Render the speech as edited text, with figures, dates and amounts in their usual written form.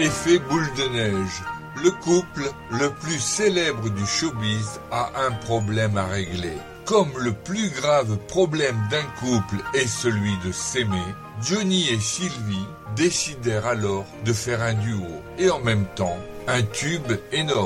Effet boule de neige. Le couple le plus célèbre du showbiz a un problème à régler. Comme le plus grave problème d'un couple est celui de s'aimer, Johnny et Sylvie décidèrent alors de faire un duo et en même temps un tube énorme.